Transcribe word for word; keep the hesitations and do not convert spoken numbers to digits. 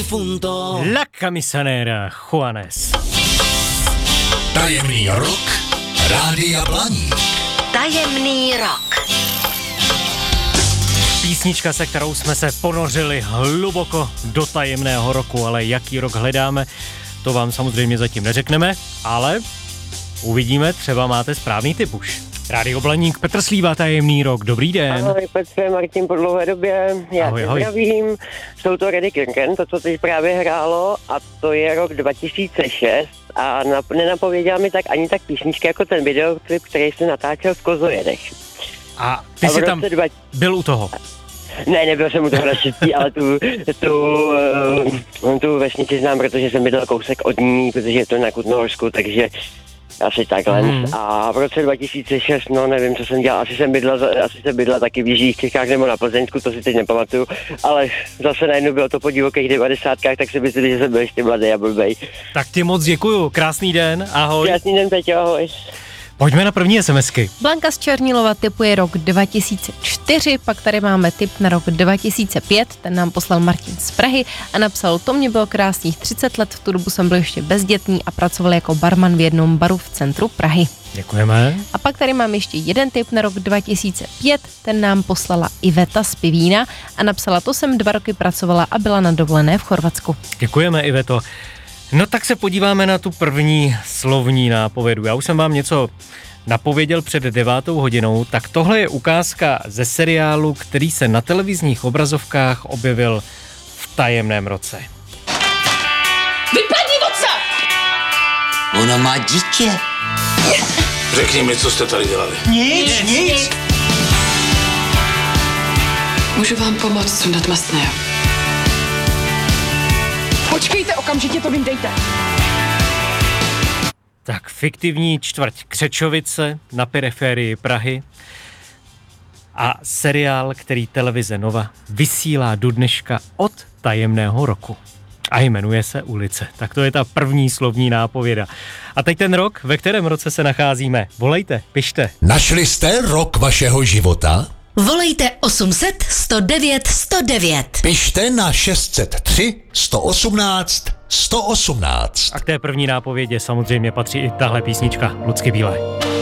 difunto. La camisanera Juanes. Tajemný rok Rádia Blaník. Tajemný rok. Písnička, se kterou jsme se ponořili hluboko do tajemného roku, ale jaký rok hledáme, to vám samozřejmě zatím neřekneme, ale uvidíme, třeba máte správný tip už. Rádio Blaník, Petr Slíva, tajemný rok, dobrý den. Ahoj Petře, Martin po dlouhé době, já ahoj, se ahoj. zdravím, jsou to Reddy Kirken, to, co teď právě hrálo, a to je rok dva tisíce šest a nap- nenapověděla mi tak ani tak písnička jako ten videoklip, který se natáčel v Kozojedech. A ty a jsi tam dva... byl u toho? Ne, nebyl jsem u toho naštěstí, ale tu, tu, uh, tu vesnici znám, protože jsem bydlel kousek od ní, protože je to na Kutnohorsku, takže asi takhle. Hmm. A v roce dva tisíce šest, no nevím, co jsem dělal, asi jsem bydlel, asi jsem bydlel taky v Jižních Čechách nebo na Plzeňsku, to si teď nepamatuju, ale zase najednou bylo to po divokých devadesátkách, tak si myslím, že jsem byl ještě mladý a blbej. Tak ti moc děkuju, krásný den, ahoj. Krásný den, Peťo, ahoj. Pojďme na první SMSky. Blanka z Černilova tipuje rok dva tisíce čtyři, pak tady máme tip na rok dva tisíce pět, ten nám poslal Martin z Prahy a napsal: to mě bylo krásných třicet let, v tu dobu jsem byl ještě bezdětný a pracoval jako barman v jednom baru v centru Prahy. Děkujeme. A pak tady mám ještě jeden tip na rok dva tisíce pět, ten nám poslala Iveta z Pivína a napsala: to jsem dva roky pracovala a byla na dovolené v Chorvatsku. Děkujeme, Iveto. No tak se podíváme na tu první slovní nápovědu. Já už jsem vám něco napověděl před devátou hodinou, tak tohle je ukázka ze seriálu, který se na televizních obrazovkách objevil v tajemném roce. Vypadni oca! Ona má dítě. Řekni mi, co jste tady dělali. Nic, nic. Můžu vám pomoct sundat mastného. Počkejte, okamžitě to vyndejte. Tak fiktivní čtvrť Křečovice na periferii Prahy a seriál, který televize Nova vysílá do dneška od tajemného roku. A jmenuje se Ulice. Tak to je ta první slovní nápověda. A teď ten rok, ve kterém roce se nacházíme. Volejte, pište. Našli jste rok vašeho života? Volejte osm set sto devět sto devět. Pište na šest set tři sto osmnáct sto osmnáct. A k té první nápovědě samozřejmě patří i tahle písnička Lucky Bílé.